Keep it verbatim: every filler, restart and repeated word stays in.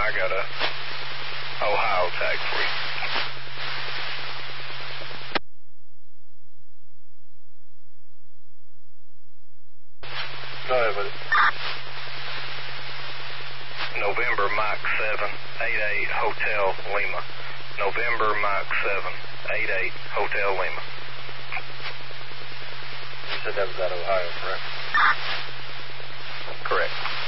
I got a Ohio tag for you. Go ahead with it. November Mike seven eight eight Hotel Lima. November Mike seven eight eight Hotel Lima. You said that was out of Ohio, correct? Correct.